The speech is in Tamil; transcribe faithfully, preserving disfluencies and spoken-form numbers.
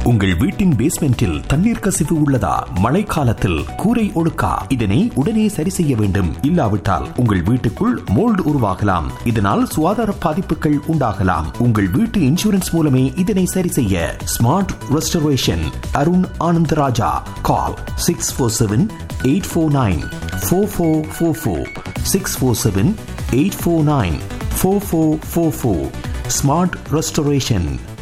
உங்கள் வீட்டின் பேஸ்மெண்டில் தண்ணீர் கசிவு உள்ளதா? மழைக்காலத்தில் கூரை ஒழுக்கா? இதனை உடனே சரி செய்ய வேண்டும். இல்லாவிட்டால் உங்கள் வீட்டுக்குள் மோல்டு உருவாகலாம். இதனால் சுகாதார பாதிப்புகள் உண்டாகலாம். உங்கள் வீட்டு இன்சூரன்ஸ் மூலமே இதனை சரி செய்ய. Smart restoration, Arun Anandaraja. கால் six four seven eight four nine four four four four six four seven eight four nine four four four four. Smart restoration.